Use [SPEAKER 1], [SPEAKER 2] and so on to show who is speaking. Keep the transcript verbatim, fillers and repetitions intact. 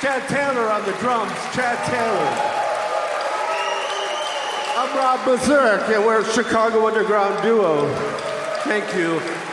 [SPEAKER 1] Chad Taylor on the drums. Chad Taylor. I'm Rob Berserk, and we're a Chicago underground duo. Thank you.